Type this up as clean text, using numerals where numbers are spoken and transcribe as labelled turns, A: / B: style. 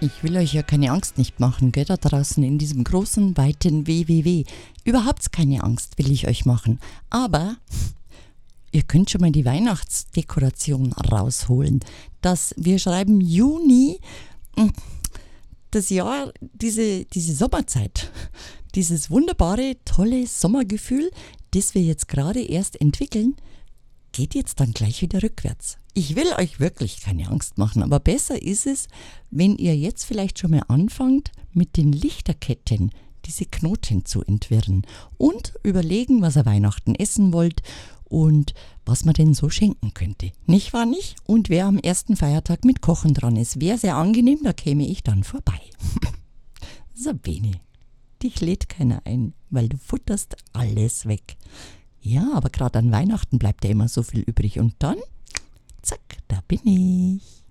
A: Ich will euch ja keine Angst nicht machen, gell, da draußen in diesem großen, weiten WWW. Überhaupt keine Angst will ich euch machen. Aber ihr könnt schon mal die Weihnachtsdekoration rausholen. Wir schreiben Juni, das Jahr, diese Sommerzeit. Dieses wunderbare, tolle Sommergefühl, das wir jetzt gerade erst entwickeln, geht jetzt dann gleich wieder rückwärts. Ich will euch wirklich keine Angst machen, aber besser ist es, wenn ihr jetzt vielleicht schon mal anfangt, mit den Lichterketten diese Knoten zu entwirren und überlegen, was ihr Weihnachten essen wollt und was man denn so schenken könnte. Nicht wahr nicht? Und wer am ersten Feiertag mit Kochen dran ist, wäre sehr angenehm, da käme ich dann vorbei. Sabine, dich lädt keiner ein, weil du futterst alles weg. Ja, aber gerade an Weihnachten bleibt ja immer so viel übrig und dann, zack, da bin ich.